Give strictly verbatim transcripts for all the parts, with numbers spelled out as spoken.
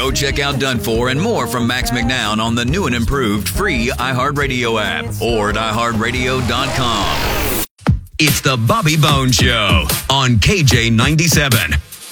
Go check out Done For and more from Max McNown on the new and improved free iHeartRadio app or at i heart radio dot com. It's the Bobby Bones Show on K J ninety-seven.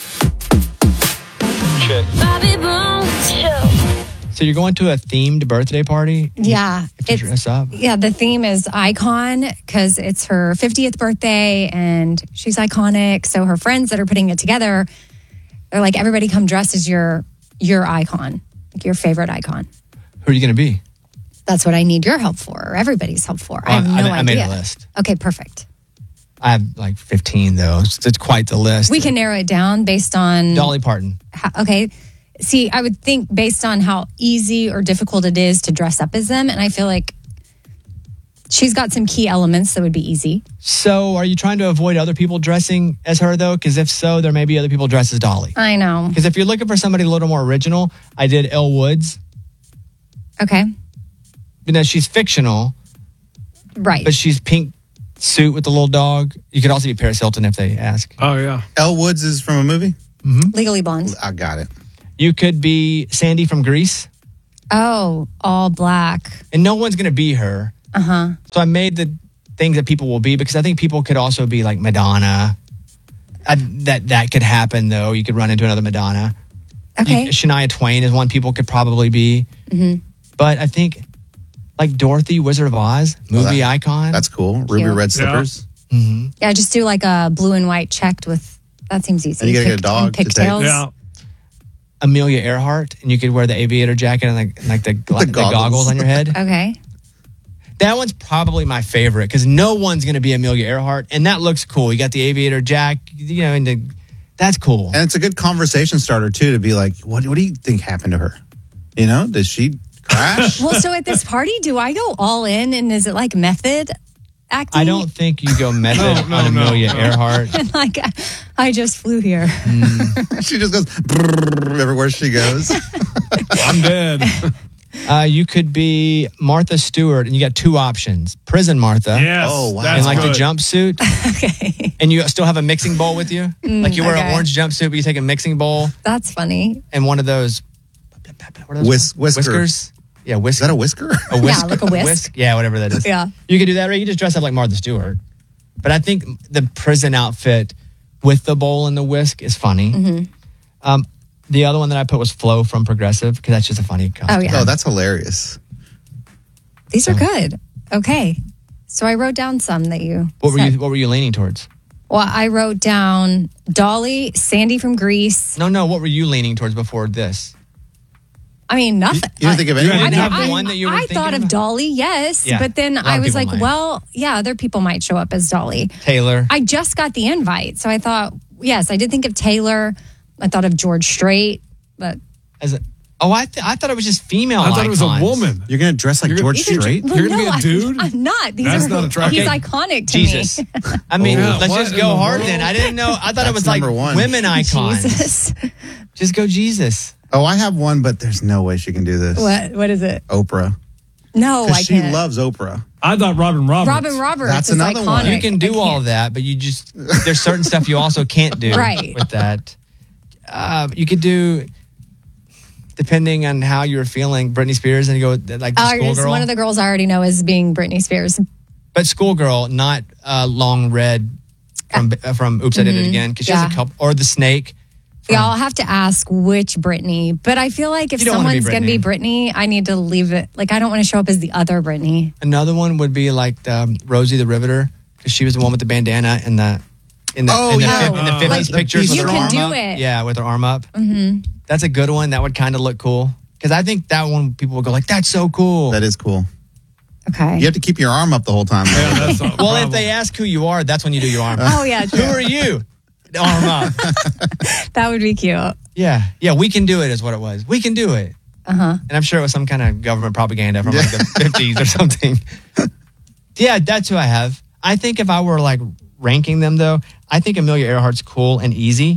Bobby Bones Show. So you're going to a themed birthday party? Yeah. If you dress up? Yeah, the theme is Icon because it's her fiftieth birthday and she's iconic. So her friends that are putting it together, they're like, everybody come dressed as your your icon, like your favorite icon. Who are you going to be? That's what I need your help for, or everybody's help for. I have Well, no I, I idea. made a list. Okay, perfect. I have like fifteen, though. It's, it's quite the list. We can narrow it down based on... Dolly Parton. How, okay. See, I would think based on how easy or difficult it is to dress up as them, and I feel like she's got some key elements that would be easy. So are you trying to avoid other people dressing as her, though? Because if so, there may be other people dressed as Dolly. I know. Because if you're looking for somebody a little more original, I did Elle Woods. Okay. You know, she's fictional. Right. But she's pink suit with the little dog. You could also be Paris Hilton if they ask. Oh, yeah. Elle Woods is from a movie? Mm-hmm. Legally Blonde. I got it. You could be Sandy from Grease. Oh, all black. And no one's going to be her. Uh-huh. So I made the things that people will be because I think people could also be like Madonna. I, that that could happen, though. You could run into another Madonna. Okay. You, Shania Twain is one people could probably be. Mm-hmm. But I think like Dorothy, Wizard of Oz, movie Well, that- icon. That's cool. Ruby Cute. red slippers. Mm-hmm. Yeah, just do like a blue and white checked with, that seems easy. And you gotta get a Pick- dog and to take- pigtails. Yeah. Amelia Earhart, and you could wear the aviator jacket and like, like the, the, The goggles. goggles. on your head. Okay. That one's probably my favorite because no one's going to be Amelia Earhart, and that looks cool. You got the aviator jack, you know, and the, that's cool. And it's a good conversation starter, too, to be like, what, what do you think happened to her? You know, did she crash? Well, so at this party, do I go all in and is it like method acting? I don't think you go method No, no, on Amelia no, no. Earhart. And like, I just flew here. She just goes brrrr everywhere she goes. I'm dead. Uh, you could be Martha Stewart, and you got two options: Prison Martha, Yes. Oh, wow. That's and like good. the jumpsuit, Okay. and you still have a mixing bowl with you. like you wear okay. an orange jumpsuit, but you take a mixing bowl That's funny. and one of those, what are those Whis- called? whisker. whiskers. Yeah, Is whisk. that a whisker? A whisk, like a whisk. Yeah, whatever that is. Yeah. You could do that, or you could just dress up like Martha Stewart. But I think the prison outfit with the bowl and the whisk is funny. Mm-hmm. Um, the other one that I put was Flo from Progressive because that's just a funny costume. Oh, yeah. Oh, that's hilarious. These are good. Okay. So I wrote down some that you What were said. you What were you leaning towards? Well, I wrote down Dolly, Sandy from Grease. No, no. What were you leaning towards before this? I mean, nothing. You didn't think of You anyone? didn't I, mean, have the I, one that you were I thinking thought of about? Dolly, yes. Yeah, But then a lot I of was people like, might. well, yeah, other people might show up as Dolly. Taylor. I just got the invite. So I thought, yes, I did think of Taylor. I thought of George Strait. But As a, oh, I th- I thought it was just female. I thought it was a icons. woman. You're going to dress like You're George gonna- Strait? well, You're gonna no, be a dude? I'm, I'm not. These That's are, not attractive. He's Okay. iconic to Jesus. me. I mean, Yeah, let's what just in go the hard world? then. I didn't know. I thought it That's was like number one. women icons. Jesus. Just go Jesus. Oh, I have one, but there's no way she can do this. What? What is it? Oprah. No, I Because she can't. loves Oprah. I thought Robin Roberts. Robin Roberts That's is another iconic. one. You can I do all can't. of that, but you just there's certain stuff you also can't do Right. with that. Uh, you could do depending on how you're feeling. Britney Spears and you go like the Uh, it's schoolgirl, one of the girls I already know is being Britney Spears. but schoolgirl, not uh, long red from uh, from Oops, I Did It Again because she has Yeah. a couple or the snake. Yeah, I'll have to ask which Britney. But I feel like if You don't wanna be someone's going to be Britney, I need to leave it. Like, I don't want to show up as the other Britney. Another one would be like the, um, Rosie the Riveter because she was the one with the bandana and the in the Oh, in the, yeah. fif- in the Uh, fifties like, pictures. with you her can arm do up. it. Yeah, with her arm up. Mm-hmm. That's a good one. That would kind of look cool because I think that one people would go like, "That's so cool." That is cool. Okay. You have to keep your arm up the whole time. Yeah, that's not a well, if problem. they ask who you are, that's when you do your arm up. Oh, yeah. Who are you? Arm up. That would be cute. Yeah, yeah. We can do it. Is what it was. We can do it. Uh huh. And I'm sure it was some kind of government propaganda from like the fifties or something. Yeah, that's who I have. I think if I were like ranking them though, I think Amelia Earhart's cool and easy.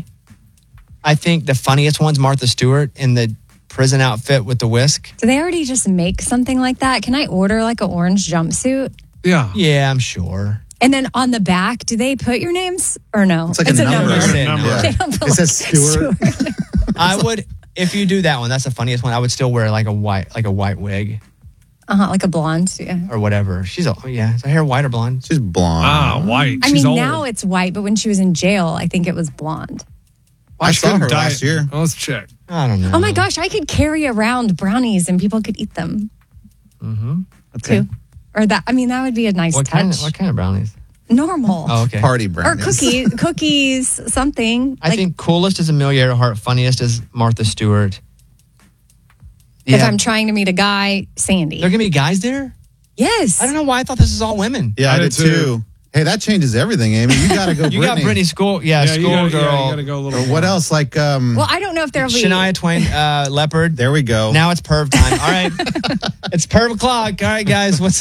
I think the funniest one's Martha Stewart in the prison outfit with the whisk. Do they already just make something like that? Can I order like an orange jumpsuit? Yeah. Yeah, I'm sure. And then on the back, do they put your names or no? It's like a number. It's a number. number. Yeah. They don't put, It says Stewart. I would, if you do that one, that's the funniest one. I would still wear like a white, like a white wig Uh-huh, like a blonde. Yeah. or whatever. She's a, yeah, is her hair white or blonde? She's blonde. Ah, white. I She's mean, old. now it's white, but when she was in jail, I think it was blonde. I saw couldn't her dye last it. year. Oh, let's check. I don't know. Oh my gosh, I could carry around brownies and people could eat them Okay. too. Or that, I mean, that would be a nice What touch. kind? Of, what kind of brownies? Normal. Oh, okay. Party Or brownies. cookies, cookies, something. I think coolest is Amelia Earhart. Funniest is Martha Stewart. if I'm trying to meet a guy, Sandy. there gonna be guys there. Yes. I don't know why I thought this is all women. Yeah, I, I did did too. too. Hey, that changes everything, Amy. You got to go You got Britney School, yeah, Yeah, you school gotta, girl. yeah, you gotta go a little. Or what more. else? Like, um, Well, I don't know if there'll be. Shania Twain, uh, Leopard. there we go. Now it's perv time. All right, it's perv o'clock. All right, guys, what's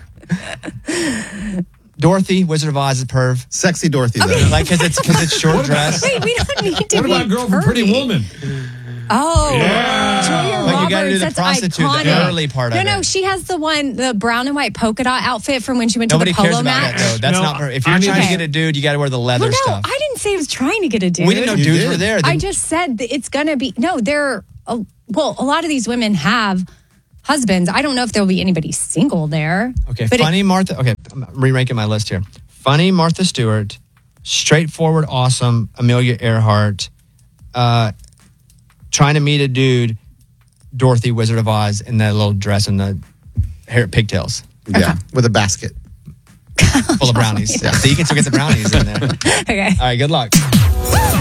Dorothy, Wizard of Oz is perv. Sexy Dorothy, though. Like, cause it's cause it's short dress. Wait, we don't need to What be about Girl from Pretty pervy. Woman? Oh, Yeah. Julia Like, you gotta do Roberts, the that's prostitute, the iconic. early part no, of no, it. she has the one, the brown and white polka dot outfit from when she went Nobody to the polo cares about match. that though. That's No, not perv. If you're I mean- trying to Okay. get a dude, you got to wear the leather Well, no, stuff. I didn't say I was trying to get a dude. we didn't know You dudes did. were there. I Then- just said that it's going to be, no, they're, uh, well, a lot of these women have husbands. I don't know if there'll be anybody single there. Okay, but it- funny Martha. Okay, I'm re-ranking my list here. Funny Martha Stewart, straightforward, awesome Amelia Earhart, uh, trying to meet a dude, Dorothy, Wizard of Oz, in that little dress and the hair pigtails, Yeah, with a basket. full of brownies. So you can still get the brownies in there. okay. All right, good luck.